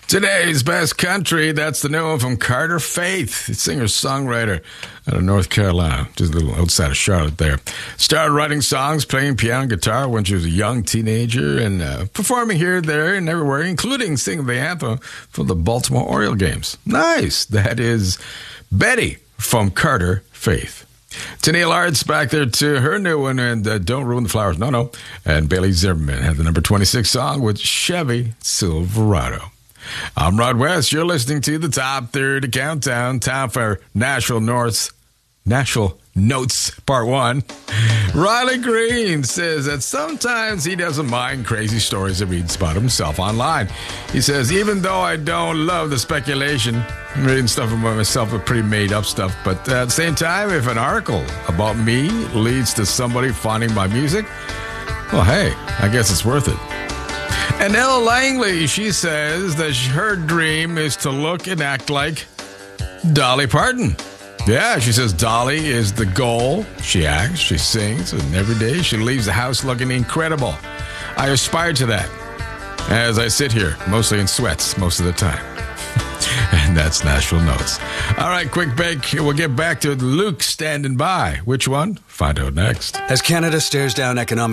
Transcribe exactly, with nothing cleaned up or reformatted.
Today's best country, that's the new one from Carter Faith, singer-songwriter out of North Carolina, just a little outside of Charlotte there. Started writing songs, playing piano and guitar when she was a young teenager, and uh, performing here, there, and everywhere, including singing the anthem for the Baltimore Oriole games. Nice. That is Betty from Carter Faith. Tennille Arts back there to her new one, and uh, Don't Ruin the Flowers. No, no. And Bailey Zimmerman had the number twenty-six song with Chevy Silverado. I'm Rod West. You're listening to the Top thirty Countdown. Time for Nashville North's Nashville Notes Part one. Riley Green says that sometimes he doesn't mind crazy stories that reads about himself online. He says, even though I don't love the speculation, I'm reading stuff about myself with pretty made-up stuff, but at the same time, if an article about me leads to somebody finding my music, well, hey, I guess it's worth it. And Ella Langley, she says that her dream is to look and act like Dolly Parton. Yeah, she says Dolly is the goal. She acts, she sings, and every day she leaves the house looking incredible. I aspire to that as I sit here, mostly in sweats most of the time. And that's Nashville Notes. All right, quick break. We'll get back to Luke standing by. Which one? Find out next. As Canada stares down economic